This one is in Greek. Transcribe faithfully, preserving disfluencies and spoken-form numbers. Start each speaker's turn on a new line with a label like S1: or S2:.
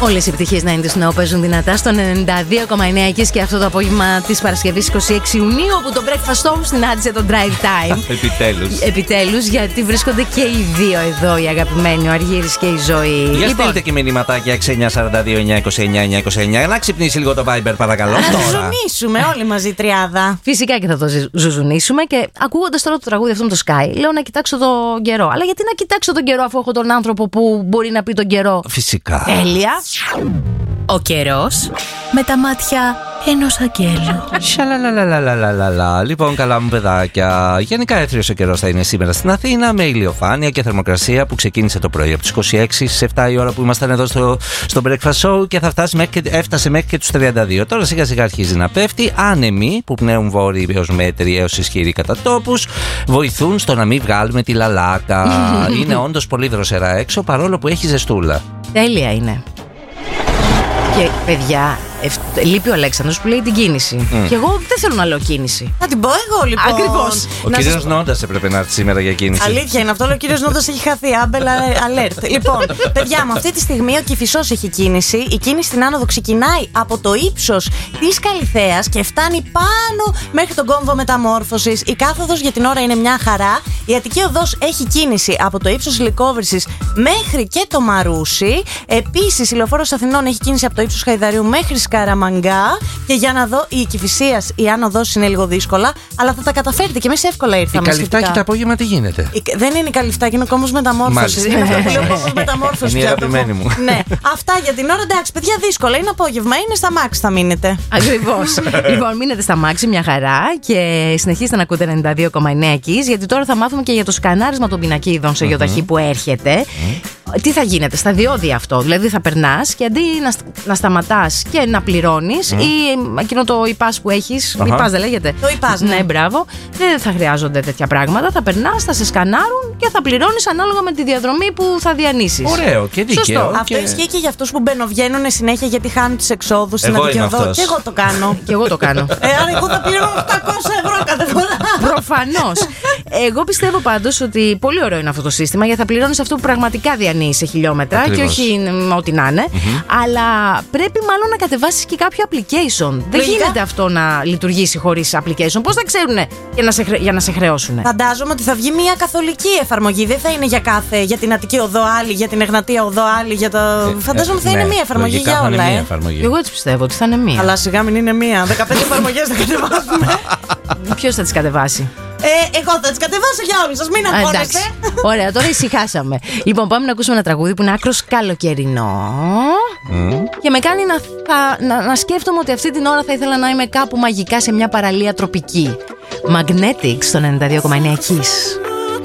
S1: Όλες οι επιτυχίες ενενήντα Now παίζουν δυνατά στον ενενήντα δύο κόμμα εννέα Kiss και αυτό το απόγευμα της Παρασκευής είκοσι έξι Ιουνίου, όπου το Breakfast Show συνάντησε το Drive Time.
S2: Επιτέλους.
S1: Επιτέλους, γιατί βρίσκονται και οι δύο εδώ, οι αγαπημένοι, ο Αργύρης και η Ζωή.
S2: Για
S1: λοιπόν,
S2: στείλτε και μηνύματάκια έξι εννιά τέσσερα δύο εννιά είκοσι εννιά εννιά είκοσι εννιά. Να ξυπνήσει λίγο το Viber, παρακαλώ.
S3: Να ζουζουνίσουμε όλοι μαζί τριάδα.
S1: Φυσικά και θα το ζουζουνίσουμε. Και ακούγοντας τώρα το τραγούδι αυτό με το Sky, λέω να κοιτάξω τον καιρό. Αλλά γιατί να κοιτάξω τον καιρό, αφού έχω τον άνθρωπο που μπορεί να πει τον καιρό?
S2: Φυσικά.
S1: Τέλεια.
S3: Ο καιρός με τα μάτια ενός αγγέλου.
S2: Σαλαλαλαλαλαλαλα. Λοιπόν, καλά μου παιδάκια. Γενικά έθριος ο καιρός θα είναι σήμερα στην Αθήνα, με ηλιοφάνεια και θερμοκρασία που ξεκίνησε το πρωί από τις είκοσι έξι στις επτά η ώρα που ήμασταν εδώ στο, στο Breakfast Show και θα φτάσει μέχρι, έφτασε μέχρι και τους τριάντα δύο. Τώρα σιγά σιγά αρχίζει να πέφτει. Άνεμοι που πνέουν βόρειοι έως μέτρη έως ισχυροί κατά τόπους βοηθούν στο να μην βγάλουμε τη λαλάκα. Είναι όντως πολύ δροσερά έξω, παρόλο που έχει ζεστούλα.
S1: Τέλεια είναι. Και παιδιά, ευ... λείπει ο Αλέξανδρος που λέει την κίνηση. Mm. Και εγώ δεν θέλω να λέω κίνηση.
S3: Θα την πω εγώ λοιπόν.
S1: Ακριβώς.
S2: Ο
S3: να
S2: κύριος
S3: σας...
S2: Νόντας έπρεπε να έρθει σήμερα για κίνηση.
S3: Αλήθεια είναι αυτό, ο κύριος Νόντας έχει χαθεί. Άμπελα alert. Λοιπόν, παιδιά μου, αυτή τη στιγμή ο Κηφισός έχει κίνηση. Η κίνηση στην άνοδο ξεκινάει από το ύψος της Καλιθέας και φτάνει πάνω μέχρι τον κόμβο μεταμόρφωσης. Η κάθοδος για την ώρα είναι μια χαρά. Η Αττική Οδός έχει κίνηση από το ύψος Λυκόβρησης μέχρι και το Μαρούσι. Επίσης, η Λεωφόρος Αθηνών έχει κίνηση από το ύψος Χαϊδαρίου μέχρι Σκαραμαγκά. Και για να δω, η Κηφισίας, η άνοδος είναι λίγο δύσκολα, αλλά θα τα καταφέρετε και εμείς εύκολα ήρθαμε.
S2: Η Καλυφτάκη το απόγευμα τι γίνεται?
S3: Η... Δεν είναι η Καλυφτάκη, είναι ο κόμβος μεταμόρφωσης. Είναι αυτό που λέω κόμβος μεταμόρφωσης.
S2: Είναι η αγαπημένη μου.
S3: Ναι, αυτά για την ώρα. Εντάξει, παιδιά, δύσκολα. Είναι απόγευμα, είναι στα μάξι θα μείνετε.
S1: Ακριβώς. Λοιπόν, μείνετε στα μάξι, μια χαρά, και συνεχίστε να ακούτε ενενήντα δύο κόμμα εννέα Kiss, γιατί τώρα θα μάθουμε και για το σκανάρισμα των πινακίδων σε γιοταχή που έρχεται. Τι θα γίνεται στα διόδια αυτό? Δηλαδή θα περνάς και αντί να, να σταματάς και να πληρώνεις, mm. ή εκείνο το ΙΠΑΣ που έχεις, uh-huh. ΙΠΑΣ δεν λέγεται?
S3: Το ΙΠΑΣ, ναι.
S1: Ναι, μπράβο. Δεν θα χρειάζονται τέτοια πράγματα. Θα περνάς, θα σε σκανάρουν και θα πληρώνεις ανάλογα με τη διαδρομή που θα διανύσεις.
S2: Ωραίο και δίκαιο.
S1: Σωστό.
S3: Αυτό
S2: και...
S3: ισχύει και για αυτούς που μπαινοβγαίνουν συνέχεια γιατί χάνουν τις εξόδους στην
S2: Εγώ
S3: Αττική Οδό. Και εγώ το κάνω.
S1: Και εγώ το κάνω.
S3: Ε, άρα εγώ θα πληρώνω οκτακόσια ευρώ κάθε φορά.
S1: Προφανώς. Εγώ πιστεύω πάντως ότι πολύ ωραίο είναι αυτό το σύστημα, γιατί θα πληρώνεις αυτό που πραγματικά διανύεις σε χιλιόμετρα. Ακριβώς. Και όχι με ό,τι να είναι. Mm-hmm. Αλλά πρέπει μάλλον να κατεβάσεις και κάποιο application. Δεν
S3: Λογικά.
S1: γίνεται αυτό να λειτουργήσει χωρίς application. Πώς θα ξέρουν για να σε, χρε... για να σε χρεώσουν?
S3: Φαντάζομαι ότι θα βγει μια καθολική εφαρμογή. Δεν θα είναι για κάθε, για την Αττική Οδό άλλη, για την Εγνατία Οδό άλλη. Για τα... ε, Φαντάζομαι ότι θα
S2: ναι,
S3: είναι μια εφαρμογή για όλα.
S2: Μια
S3: ε.
S2: εφαρμογή.
S1: Εγώ έτσι πιστεύω ότι θα είναι μία.
S3: Αλλά σιγά μην είναι μία. δεκαπέντε εφαρμογές θα κατεβάσουμε.
S1: Ποιος θα τις κατεβάσει?
S3: Ε, εγώ θα τις κατεβάσω για όλους σας, μην αγχώνεστε.
S1: Ωραία, τώρα ησυχάσαμε. Λοιπόν, πάμε να ακούσουμε ένα τραγούδι που είναι άκρος καλοκαιρινό. Mm. Και με κάνει να, θα, να, να σκέφτομαι ότι αυτή την ώρα θα ήθελα να είμαι κάπου μαγικά σε μια παραλία τροπική. Magnetic στον ενενήντα δύο κόμμα εννέα Kiss.